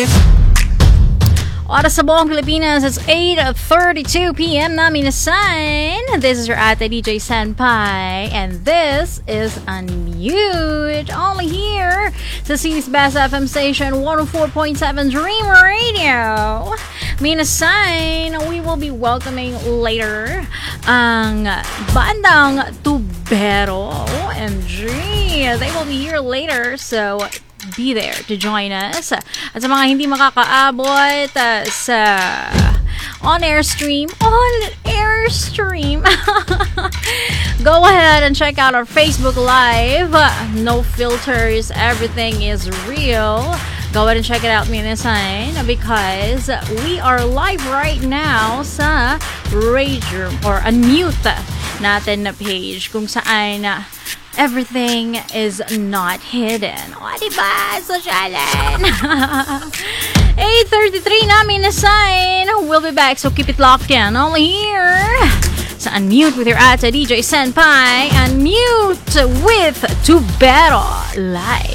Oras sa buong Pilipinas, it's 8:32 p.m. na minasan. This is your ate DJ Senpai, and this is Unmute. Only here sa City's Best FM Station 104.7 Dream Radio. Minasan, we will be welcoming later ang bandang Tubero. OMG, they will be here later, so be there to join us. At sa mga hindi makakaabot sa on-air stream, go ahead and check out our Facebook Live. No filters, everything is real. Go ahead and check it out, minasan, because we are live right now sa Rage Room or Unmute natin na page kung saan everything is not hidden. O, diba? Sosyalan. 8:33 namin na sign. We'll be back, so keep it locked in. Only here sa Unmute with your ate DJ Senpai. Unmute with Tubero live.